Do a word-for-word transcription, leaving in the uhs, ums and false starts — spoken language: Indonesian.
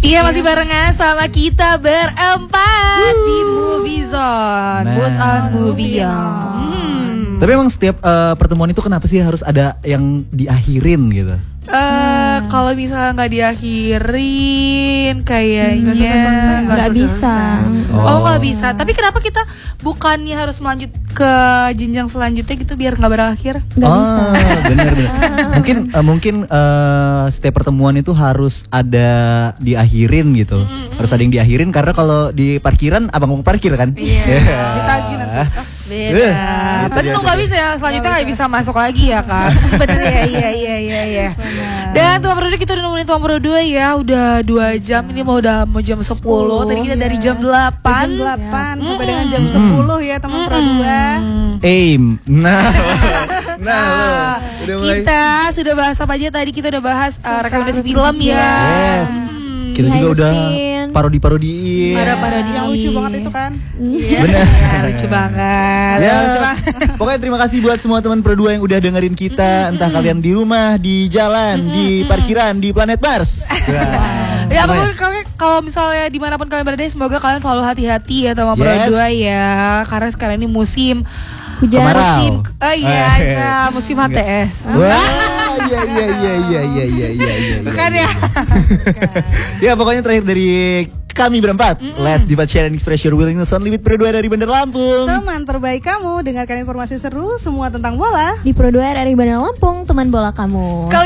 Iya, masih barengan sama kita berempat Woo. Di Movie Zone, nah. Mood on Movie hmm. Tapi emang setiap uh, pertemuan itu kenapa sih harus ada yang diakhirin gitu? Uh, hmm. Kalau misalnya nggak diakhirin, kayaknya nggak bisa. Oh nggak bisa. Tapi kenapa kita bukannya harus melanjut ke jenjang selanjutnya gitu biar nggak berakhir? Nggak oh, bisa. Bener-bener. mungkin uh, mungkin uh, setiap pertemuan itu harus ada diakhirin gitu. Mm-hmm. Harus ada yang diakhirin karena kalau di parkiran abang mau parkir kan? Iya. Yeah. Ditagih nanti. Beda. Uh, Penuh nggak bisa ya, selanjutnya nggak bisa masuk lagi ya kan? Bener ya, iya iya iya iya. Dan Tuan Produk kita udah nemenin Tuan Produk dua ya, udah dua jam ini mau udah mau jam sepuluh. Tadi kita dari jam delapan jam delapan ya. Sampai dengan jam sepuluh ya teman Produk. Aim. Nah. Nah, udah kita sudah bahas apa aja tadi? Kita udah bahas uh, rekomendasi film ya. Yes. Kita juga udah parodi-parodiin. Parodi yang lucu banget itu kan. Iya. Benar. Ya, lucu banget. Ya, lucu banget. Pokoknya terima kasih buat semua teman Pro dua yang udah dengerin kita, entah kalian di rumah, di jalan, di parkiran, di planet Mars. Ya apapun kalau misalnya dimanapun kalian berada, semoga kalian selalu hati-hati ya sama Pro dua ya, karena sekarang ini musim hujan, musim, oh iya, iya musim H T S. Wah, iya iya iya iya iya iya iya. Bukan ya? Ya pokoknya terakhir dari kami berempat, mm-hmm. Let's Debate Share and Express Your Willingness Only with Pro dua dari Bandar Lampung. Teman terbaik kamu, dengarkan informasi seru semua tentang bola di Pro dua R R I Bandar Lampung, teman bola kamu. Sekali